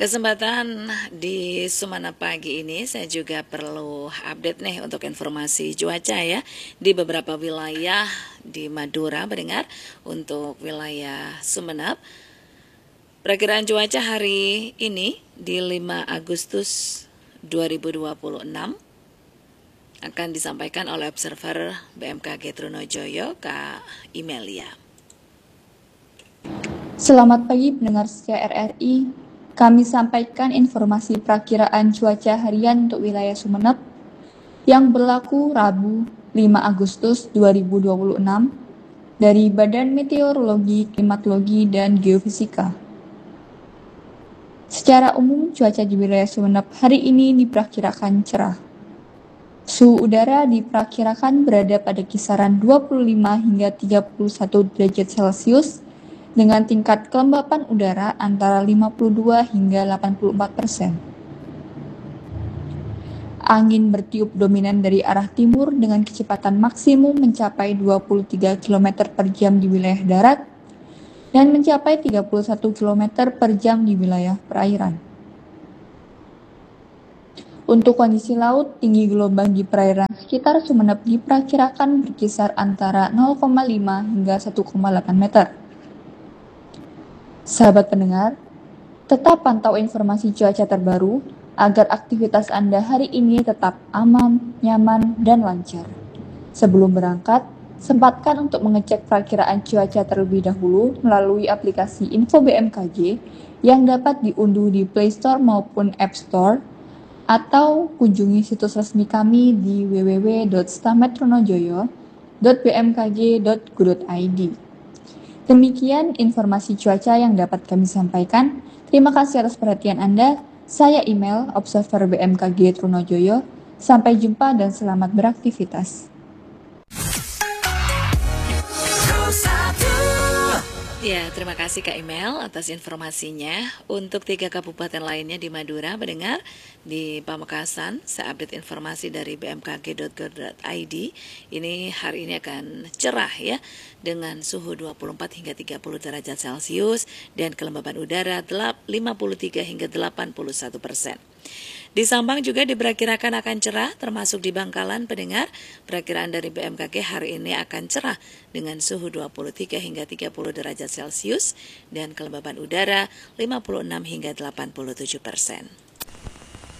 Kesempatan di Sumenep pagi ini saya juga perlu update nih untuk informasi cuaca ya di beberapa wilayah di Madura mendengar untuk wilayah Sumenep. Perakiraan cuaca hari ini di 5 Agustus 2026 akan disampaikan oleh observer BMKG Trunojoyo, Kak Imelia. Selamat pagi pendengar setia RRI. Kami sampaikan informasi perakiraan cuaca harian untuk wilayah Sumenep yang berlaku Rabu 5 Agustus 2026 dari Badan Meteorologi, Klimatologi, dan Geofisika. Secara umum, cuaca di wilayah Sumenep hari ini diperkirakan cerah. Suhu udara diperkirakan berada pada kisaran 25 hingga 31 derajat Celcius dengan tingkat kelembapan udara antara 52 hingga 84%. Angin bertiup dominan dari arah timur dengan kecepatan maksimum mencapai 23 km per jam di wilayah darat dan mencapai 31 km per jam di wilayah perairan. Untuk kondisi laut, tinggi gelombang di perairan sekitar Sumenep diperkirakan berkisar antara 0,5 hingga 1,8 meter. Sahabat pendengar, tetap pantau informasi cuaca terbaru agar aktivitas Anda hari ini tetap aman, nyaman, dan lancar. Sebelum berangkat, sempatkan untuk mengecek perakiraan cuaca terlebih dahulu melalui aplikasi Info BMKG yang dapat diunduh di Play Store maupun App Store, atau kunjungi situs resmi kami di www.stamettronojoyo.bmkg.go.id. Demikian informasi cuaca yang dapat kami sampaikan. Terima kasih atas perhatian Anda. Saya Email, Observer BMKG Trunojoyo. Sampai jumpa dan selamat beraktivitas. Ya, terima kasih Kak Email atas informasinya. Untuk 3 kabupaten lainnya di Madura mendengar di Pamekasan, saya update informasi dari bmkg.go.id. Ini hari ini akan cerah ya, dengan suhu 24 hingga 30 derajat Celcius dan kelembaban udara 53 hingga 81%. Di Sampang juga diperkirakan akan cerah, termasuk di Bangkalan pendengar. Perakiraan dari BMKG hari ini akan cerah dengan suhu 23 hingga 30 derajat Celcius dan kelembaban udara 56 hingga 87%.